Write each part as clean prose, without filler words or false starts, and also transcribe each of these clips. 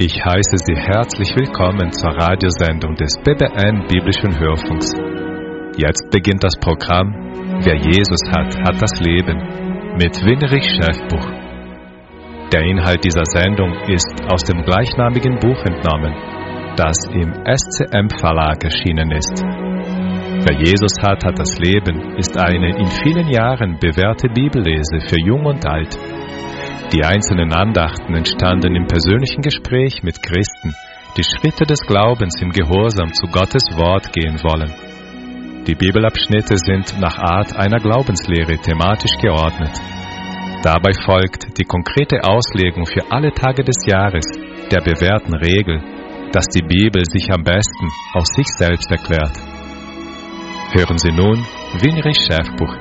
Ich heiße Sie herzlich willkommen zur Radiosendung des BBN Biblischen Hörfunks. Jetzt beginnt das Programm Wer Jesus hat, hat das Leben mit Winrich Schäfbuch. Der Inhalt dieser Sendung ist aus dem gleichnamigen Buch entnommen, das im SCM Verlag erschienen ist. Wer Jesus hat, hat das Leben ist eine in vielen Jahren bewährte Bibellese für Jung und Alt. Die einzelnen Andachten entstanden im persönlichen Gespräch mit Christen, die Schritte des Glaubens im Gehorsam zu Gottes Wort gehen wollen. Die Bibelabschnitte sind nach Art einer Glaubenslehre thematisch geordnet. Dabei folgt die konkrete Auslegung für alle Tage des Jahres der bewährten Regel, dass die Bibel sich am besten aus sich selbst erklärt. Hören Sie nun Winrich Schäfbuch.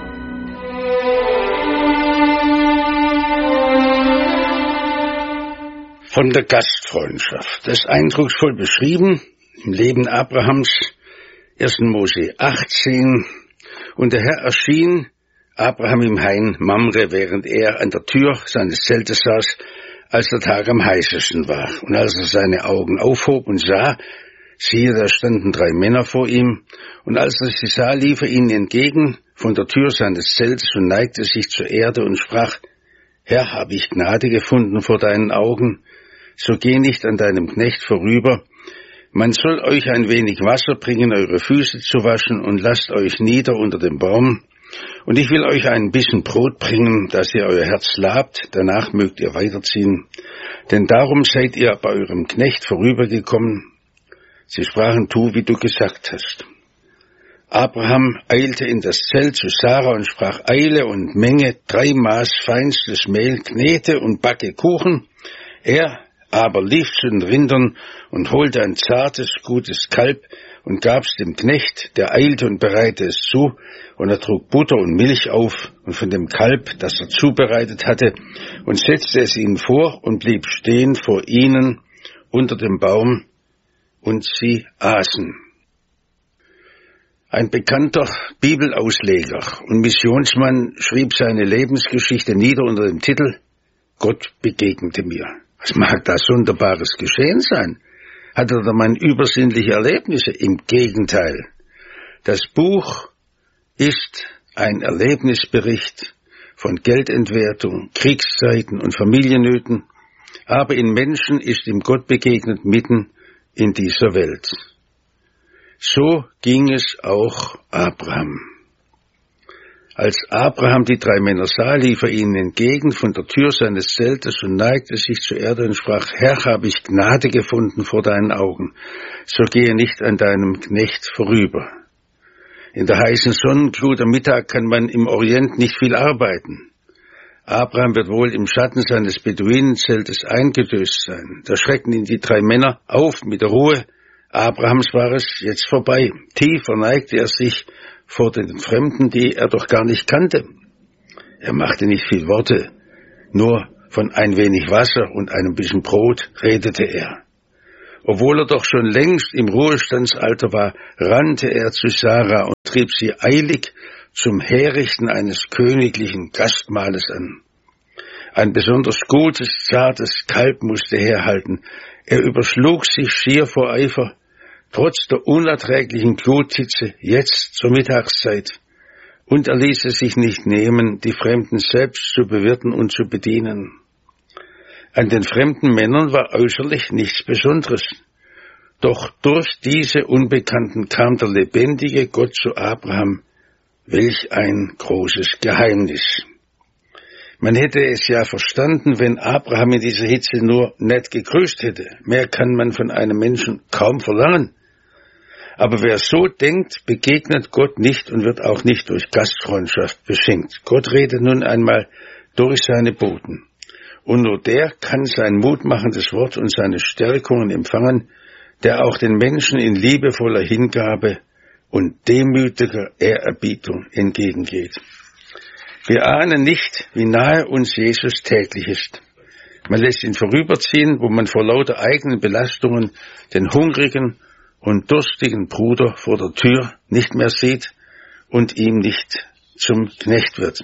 Von der Gastfreundschaft. Das ist eindrucksvoll beschrieben im Leben Abrahams, 1. Mose 18. Und der Herr erschien Abraham im Hain Mamre, während er an der Tür seines Zeltes saß, als der Tag am heißesten war. Und als er seine Augen aufhob und sah, siehe, da standen 3 Männer vor ihm. Und als er sie sah, lief er ihnen entgegen von der Tür seines Zeltes und neigte sich zur Erde und sprach: Herr, habe ich Gnade gefunden vor deinen Augen? So geh nicht an deinem Knecht vorüber. Man soll euch ein wenig Wasser bringen, eure Füße zu waschen, und lasst euch nieder unter dem Baum. Und ich will euch ein bisschen Brot bringen, dass ihr euer Herz labt, danach mögt ihr weiterziehen. Denn darum seid ihr bei eurem Knecht vorübergekommen. Sie sprachen: Tu, wie du gesagt hast. Abraham eilte in das Zelt zu Sarah und sprach: Eile und Menge 3 Maß feinstes Mehl, knete und backe Kuchen. Er aber lief zu den Rindern und holte ein zartes, gutes Kalb und gab's dem Knecht, der eilte und bereitete es zu, und er trug Butter und Milch auf und von dem Kalb, das er zubereitet hatte, und setzte es ihnen vor und blieb stehen vor ihnen unter dem Baum, und sie aßen. Ein bekannter Bibelausleger und Missionsmann schrieb seine Lebensgeschichte nieder unter dem Titel Gott begegnete mir. Was mag da Sonderbares geschehen sein? Hatte der Mann übersinnliche Erlebnisse? Im Gegenteil. Das Buch ist ein Erlebnisbericht von Geldentwertung, Kriegszeiten und Familiennöten, aber in Menschen ist ihm Gott begegnet mitten in dieser Welt. So ging es auch Abraham. Als Abraham die 3 Männer sah, lief er ihnen entgegen von der Tür seines Zeltes und neigte sich zur Erde und sprach: Herr, habe ich Gnade gefunden vor deinen Augen, so gehe nicht an deinem Knecht vorüber. In der heißen Sonnenglut am Mittag kann man im Orient nicht viel arbeiten. Abraham wird wohl im Schatten seines Beduinenzeltes eingedöst sein. Da schreckten ihn die 3 Männer auf mit der Ruhe Abrahams war es jetzt vorbei. Tief verneigte er sich vor den Fremden, die er doch gar nicht kannte. Er machte nicht viel Worte, nur von ein wenig Wasser und einem bisschen Brot redete er. Obwohl er doch schon längst im Ruhestandsalter war, rannte er zu Sarah und trieb sie eilig zum Herrichten eines königlichen Gastmahles an. Ein besonders gutes, zartes Kalb musste herhalten. Er überschlug sich schier vor Eifer, trotz der unerträglichen Gluthitze, jetzt zur Mittagszeit. Und er ließ es sich nicht nehmen, die Fremden selbst zu bewirten und zu bedienen. An den fremden Männern war äußerlich nichts Besonderes. Doch durch diese Unbekannten kam der lebendige Gott zu Abraham. Welch ein großes Geheimnis. Man hätte es ja verstanden, wenn Abraham in dieser Hitze nur nett gegrüßt hätte. Mehr kann man von einem Menschen kaum verlangen. Aber wer so denkt, begegnet Gott nicht und wird auch nicht durch Gastfreundschaft beschenkt. Gott redet nun einmal durch seine Boten. Und nur der kann sein mutmachendes Wort und seine Stärkungen empfangen, der auch den Menschen in liebevoller Hingabe und demütiger Ehrerbietung entgegengeht. Wir ahnen nicht, wie nahe uns Jesus täglich ist. Man lässt ihn vorüberziehen, wo man vor lauter eigenen Belastungen den hungrigen und durstigen Bruder vor der Tür nicht mehr sieht und ihm nicht zum Knecht wird.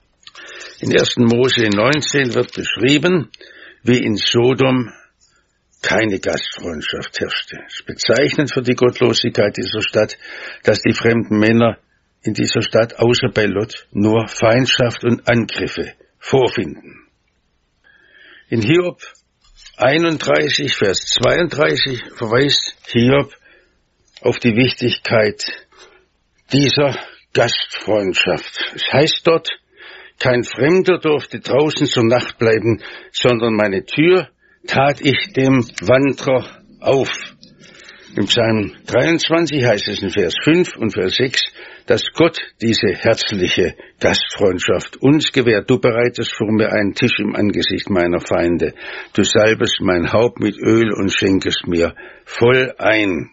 In 1. Mose 19 wird beschrieben, wie in Sodom keine Gastfreundschaft herrschte. Es ist bezeichnend für die Gottlosigkeit dieser Stadt, dass die fremden Männer in dieser Stadt außer bei Lot nur Feindschaft und Angriffe vorfinden. In Hiob 31, Vers 32 verweist Hiob auf die Wichtigkeit dieser Gastfreundschaft. Es heißt dort, kein Fremder durfte draußen zur Nacht bleiben, sondern meine Tür tat ich dem Wanderer auf. Im Psalm 23 heißt es in Vers 5 und Vers 6, dass Gott diese herzliche Gastfreundschaft uns gewährt. Du bereitest vor mir einen Tisch im Angesicht meiner Feinde. Du salbest mein Haupt mit Öl und schenkest mir voll ein.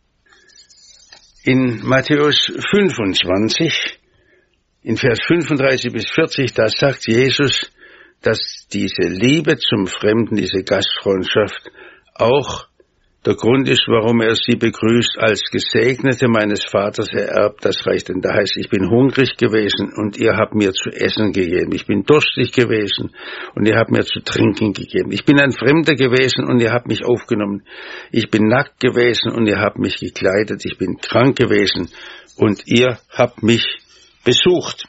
In Matthäus 25, in Vers 35 bis 40, da sagt Jesus, dass diese Liebe zum Fremden, diese Gastfreundschaft auch der Grund ist, warum er sie begrüßt, als Gesegnete meines Vaters ererbt das Reich. Denn da heißt, ich bin hungrig gewesen und ihr habt mir zu essen gegeben. Ich bin durstig gewesen und ihr habt mir zu trinken gegeben. Ich bin ein Fremder gewesen und ihr habt mich aufgenommen. Ich bin nackt gewesen und ihr habt mich gekleidet. Ich bin krank gewesen und ihr habt mich besucht.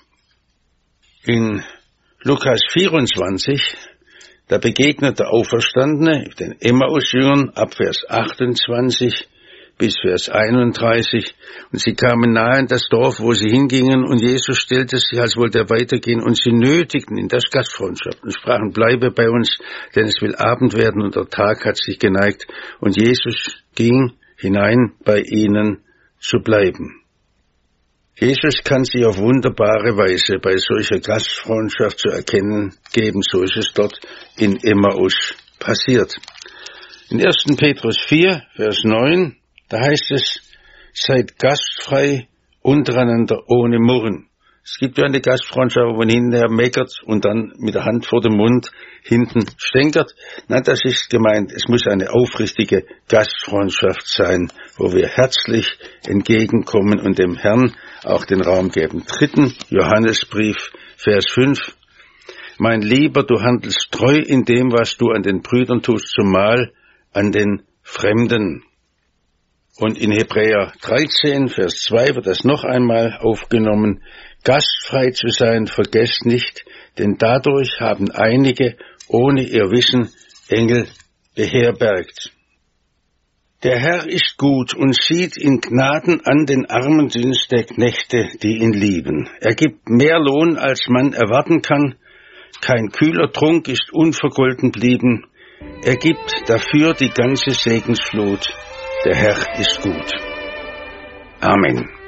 In Lukas 24, da begegnet der Auferstandene den Emmaus-Jüngern ab Vers 28 bis Vers 31. Und sie kamen nahe in das Dorf, wo sie hingingen, und Jesus stellte sich, als wollte er weitergehen, und sie nötigten in das Gastfreundschaft und sprachen, bleibe bei uns, denn es will Abend werden und der Tag hat sich geneigt. Und Jesus ging hinein, bei ihnen zu bleiben. Jesus kann sich auf wunderbare Weise bei solcher Gastfreundschaft zu erkennen geben, so ist es dort in Emmaus passiert. In 1. Petrus 4, Vers 9, da heißt es, seid gastfrei untereinander ohne Murren. Es gibt ja eine Gastfreundschaft, wo man hinterher meckert und dann mit der Hand vor dem Mund hinten stänkert. Nein, das ist gemeint, es muss eine aufrichtige Gastfreundschaft sein, wo wir herzlich entgegenkommen und dem Herrn auch den Raum geben. 3. Johannesbrief, Vers 5. Mein Lieber, du handelst treu in dem, was du an den Brüdern tust, zumal an den Fremden. Und in Hebräer 13, Vers 2 wird das noch einmal aufgenommen. Gastfrei zu sein, vergesst nicht, denn dadurch haben einige ohne ihr Wissen Engel beherbergt. Der Herr ist gut und sieht in Gnaden an den armen Dienst der Knechte, die ihn lieben. Er gibt mehr Lohn, als man erwarten kann. Kein kühler Trunk ist unvergolten blieben. Er gibt dafür die ganze Segensflut. Der Herr ist gut. Amen.